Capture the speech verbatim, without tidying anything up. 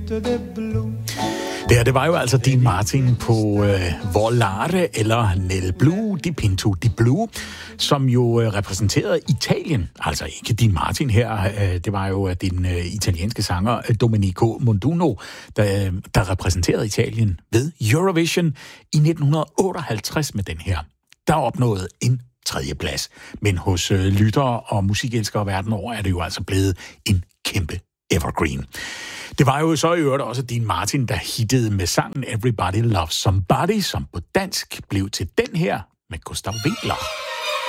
into the blue. Det her, det var jo altså Dean Martin på øh, Volare eller Nel Blue, Di Pinto Di Blue, som jo øh, repræsenterede Italien. Altså ikke Dean Martin her, øh, det var jo den øh, italienske sanger Domenico Monduno, der, der repræsenterede Italien ved Eurovision i nitten otteoghalvtreds med den her. Der opnåede en tredjeplads, men hos øh, lyttere og musikelskere verden over er det jo altså blevet en kæmpe evergreen. Det var jo så i øvrigt også Dean Martin, der hittede med sangen Everybody Loves Somebody, som på dansk blev til den her med Gustav Winckler.